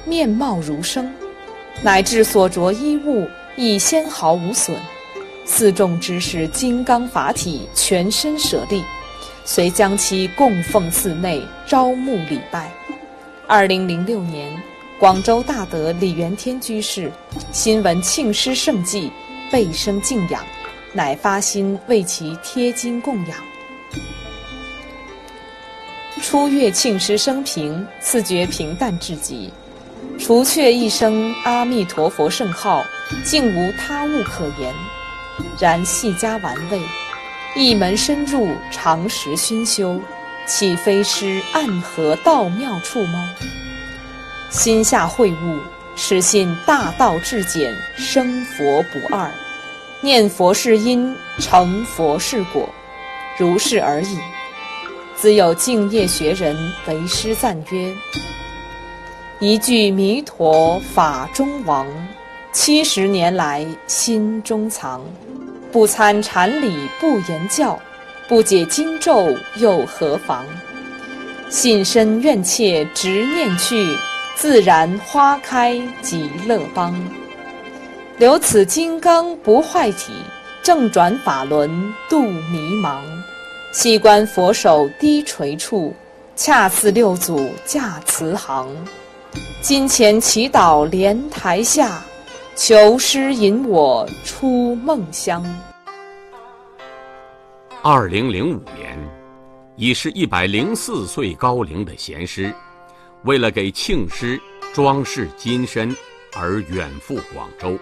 面貌如生，乃至所着衣物亦纤毫无损。四众之士金刚法体，全身舍利，遂将其供奉寺内，招募礼拜。2006年，广州大德李元天居士新闻庆师圣迹，倍生敬仰，乃发心为其贴金供养。初阅庆师生平，自觉平淡至极，除却一声阿弥陀佛圣号，竟无他物可言。然细加玩味，一门深入，常识熏修，岂非失暗合道妙处吗？心下会悟，实信大道至简，生佛不二，念佛是因，成佛是果，如是而已。自有敬业学人为师赞曰：一句弥陀法中王，70年来心中藏。不参禅理不言教，不解经咒又何妨？信身愿切执念去，自然花开极乐邦。留此金刚不坏体，正转法轮度迷茫。细观佛手低垂处，恰似六祖驾慈航。金钱祈祷莲台下，求师引我出梦乡。 2005年，已是104岁高龄的贤师，为了给庆师装饰金身而远赴广州，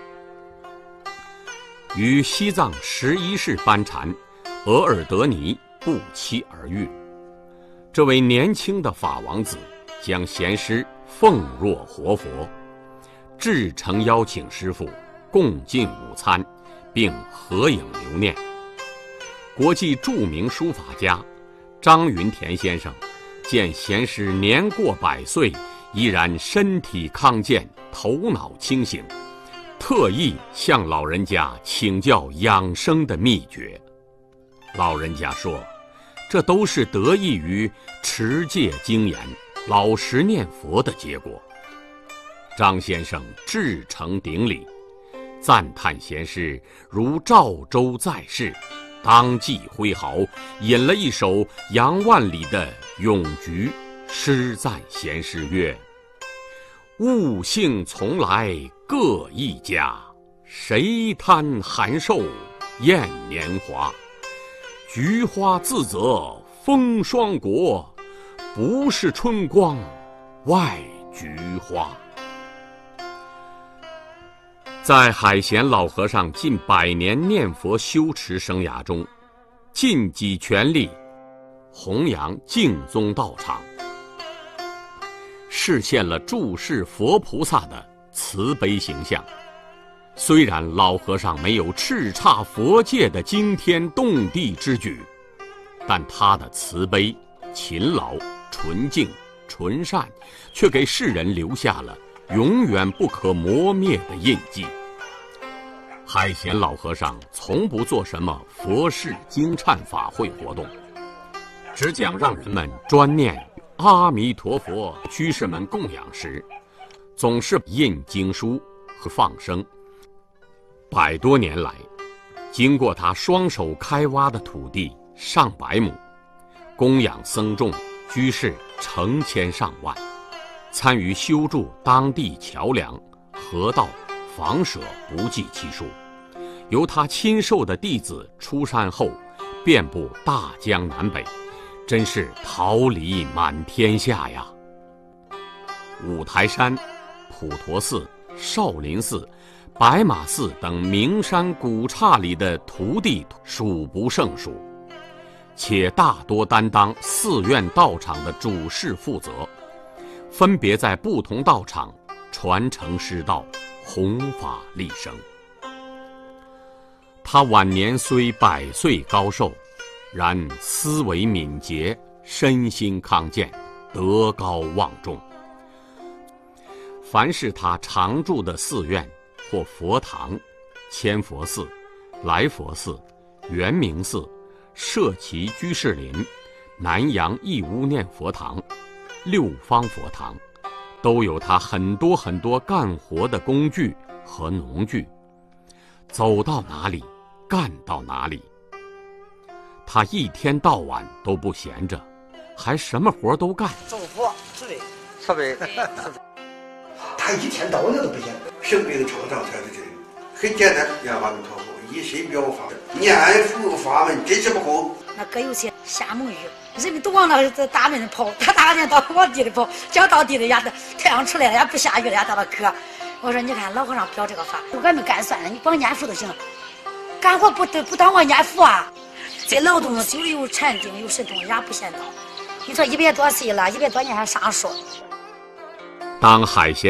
与西藏11世班禅额尔德尼不期而遇。这位年轻的法王子将贤师奉若活佛，至诚邀请师父共进午餐，并合影留念。国际著名书法家张云田先生见贤师年过100岁，依然身体康健，头脑清醒，特意向老人家请教养生的秘诀。老人家说，这都是得益于持戒精严、老实念佛的结果。张先生至诚顶礼，赞叹贤师如赵州在世，当即挥毫引了一首杨万里的《咏菊》，诗赞贤师曰：物性从来各一家，谁贪寒瘦厌年华？菊花自则风霜国，不是春光外菊花。在海贤老和尚近100年念佛修持生涯中，尽己全力弘扬净宗道场，实现了注释佛菩萨的慈悲形象。虽然老和尚没有叱咤佛界的惊天动地之举，但他的慈悲、勤劳、纯净、纯善，却给世人留下了永远不可磨灭的印记。海贤老和尚从不做什么佛事经忏法会活动，只讲让人们专念阿弥陀佛。居士们供养时，总是印经书和放生。100多年来，经过他双手开挖的土地上百亩，供养僧众居士成千上万，参与修筑当地桥梁、河道、房舍不计其数。由他亲授的弟子出山后，遍布大江南北，真是桃李满天下呀！五台山、普陀寺、少林寺、白马寺等名山古刹里的徒弟数不胜数，且大多担当寺院道场的主事负责，分别在不同道场传承师道，弘法利生。他晚年虽100岁高寿，然思维敏捷，身心康健，德高望重。凡是他常住的寺院或佛堂，千佛寺、来佛寺、圆明寺、社旗居士林、南阳义乌念佛堂、六方佛堂、 都有他很多很多干活的工具和农具，走到哪里干到哪里。他一天到晚都不闲着，还什么活都干。 种福、设备， 他一天到晚都不闲。 生病创伤才是这个，很简单，让他们靠谱，一身表法，念佛法门真是不空。 那哥有些瞎蒙语，人们都往那大门跑，他大人到往地里跑，脚到地里呀，太阳出来了也不下雨了，也到了渴。我说你看老和尚表这个法，俺们干算了，你光念佛就行了，干活不当我念佛啊。这劳动就有禅定，有神通，也不嫌道。你说100多岁了，100多年还上树。 当海鲜